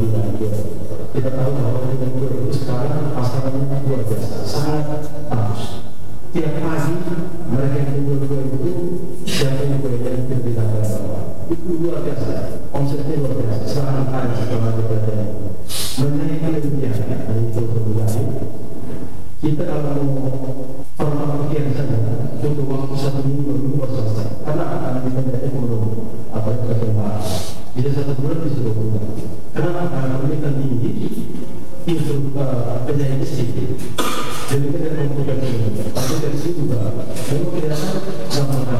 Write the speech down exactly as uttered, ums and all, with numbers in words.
bidang kue. Kita tahu bahwa bidang kue itu sekarang pasarannya luar biasa, sangat bagus. Tiap pagi mereka yang menjual kue itu siapa yang kue yang kita bawah itu luar biasa, omsetnya luar biasa, sangat kaya setelah kita menaikkan rupiah dari itu berbudaya. Kita kalau permakian saja butuh waktu satu minggu baru selesai. Karena karena kita tidak ekonomi apa yang kita bahas. Bisa satu bulan disuruh bulan. Kenapa? Karena kita tinggi, itu penjahit sedikit.